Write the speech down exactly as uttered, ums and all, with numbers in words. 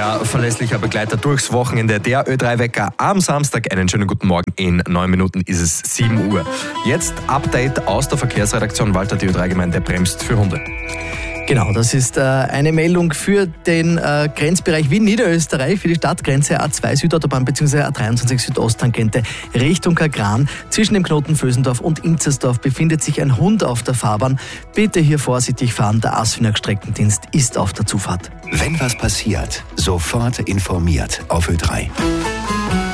euer verlässlicher Begleiter durchs Wochenende, der Ö drei Wecker am Samstag. Einen schönen guten Morgen. In neun Minuten ist es sieben Uhr. Jetzt Update aus der Verkehrsredaktion. Walter, die Ö drei Gemeinde bremst für Hunde. Genau, das ist äh, eine Meldung für den äh, Grenzbereich Wien-Niederösterreich, für die Stadtgrenze A zwei Südautobahn bzw. A dreiundzwanzig Südosttangente Richtung Kagran. Zwischen dem Knoten Vösendorf und Inzersdorf befindet sich ein Hund auf der Fahrbahn. Bitte hier vorsichtig fahren, der Asfinag Streckendienst ist auf der Zufahrt. Wenn was passiert, sofort informiert auf Ö drei.